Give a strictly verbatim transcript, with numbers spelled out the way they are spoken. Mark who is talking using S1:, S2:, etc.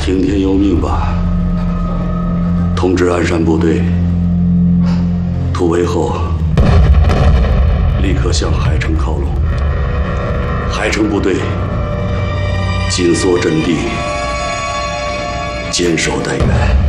S1: 听天由命吧。通知鞍山部队，突围后立刻向海城靠拢。海城部队紧缩阵地，坚守待援。